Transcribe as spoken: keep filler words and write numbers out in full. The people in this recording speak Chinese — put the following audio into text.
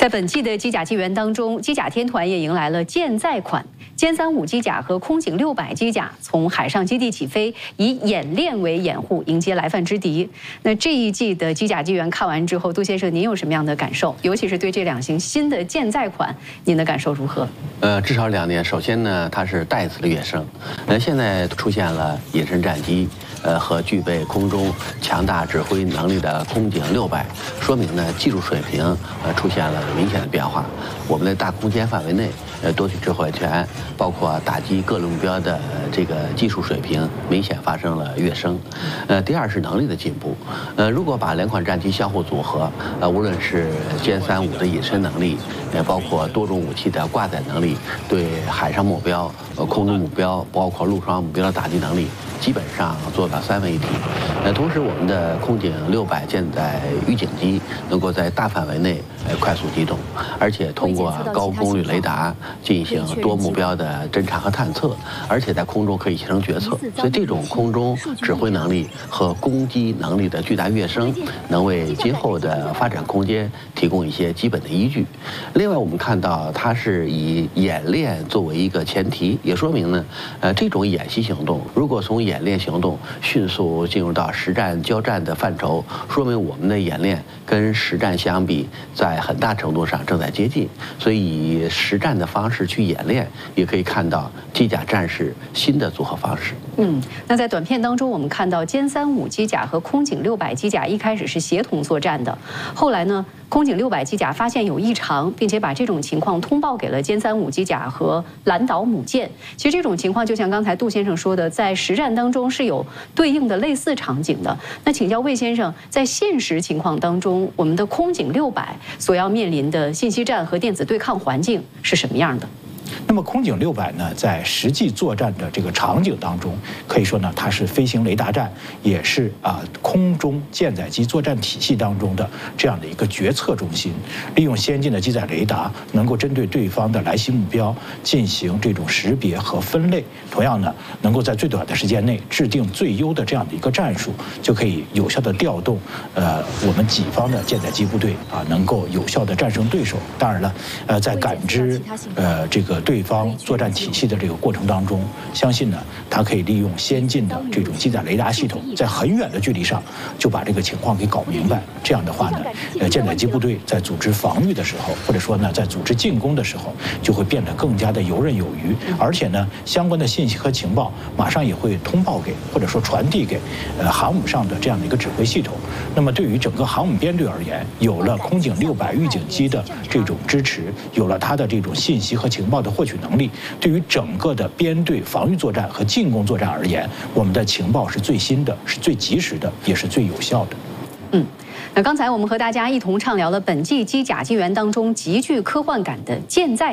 在本季的机甲纪元当中，机甲天团也迎来了舰载款歼三五机甲和空警六百机甲从海上基地起飞，以演练为掩护，迎接来犯之敌。那这一季的机甲纪元看完之后，杜先生您有什么样的感受？尤其是对这两型新的舰载款，您的感受如何？ 呃，至少两点。首先呢，它是带刺的跃升，呃，现在出现了隐身战机。 呃，和具备空中强大指挥能力的空警六百，说明呢技术水平呃出现了明显的变化。我们在大空间范围内，呃夺取制海权，包括打击各类目标的这个技术水平明显发生了跃升。呃，第二是能力的进步。呃，如果把两款战机相互组合，呃，无论是歼三五的隐身能力，呃，包括多种武器的挂载能力，对海上目标、呃空中目标，包括陆上目标的打击能力，基本上做 三位一体，呃，同时我们的空警六百舰载预警机能够在大范围内呃快速机动，而且通过高功率雷达进行多目标的侦察和探测，而且在空中可以形成决策。所以这种空中指挥能力和攻击能力的巨大跃升，能为今后的发展空间提供一些基本的依据。另外，我们看到它是以演练作为一个前提，也说明呢，呃，这种演习行动如果从演练行动 迅速进入到实战交战的范畴，说明我们的演练跟实战相比，在很大程度上正在接近。所以以实战的方式去演练，也可以看到机甲战士新的组合方式。 嗯，那在短片当中，我们看到歼三五机甲和空警六百机甲一开始是协同作战的，后来呢，空警六百机甲发现有异常，并且把这种情况通报给了歼三五机甲和蓝岛母舰。其实这种情况就像刚才杜先生说的，在实战当中是有 对应的类似场景的。那请教魏先生，在现实情况当中，我们的空警六百所要面临的信息战和电子对抗环境是什么样的？ 那么空警六百呢，在实际作战的这个场景当中，可以说呢，它是飞行雷达站，也是啊空中舰载机作战体系当中的这样的一个决策中心。利用先进的机载雷达，能够针对对方的来袭目标进行这种识别和分类。同样呢，能够在最短的时间内制定最优的这样的一个战术，就可以有效的调动呃我们己方的舰载机部队啊，能够有效的战胜对手。当然了，呃，在感知呃这个 对方作战体系的这个过程当中，相信呢，它可以利用先进的这种机载雷达系统，在很远的距离上就把这个情况给搞明白。这样的话呢，呃，舰载机部队在组织防御的时候，或者说呢，在组织进攻的时候，就会变得更加的游刃有余。而且呢，相关的信息和情报马上也会通报给，或者说传递给呃航母上的这样的一个指挥系统。那么对于整个航母编队而言，有了空警六百预警机的这种支持，有了它的这种信息和情报的 获取能力，对于整个的编队防御作战和进攻作战而言，我们的情报是最新的，是最及时的，也是最有效的。 嗯，那刚才我们和大家一同畅聊了本季机甲纪元当中极具科幻感的舰载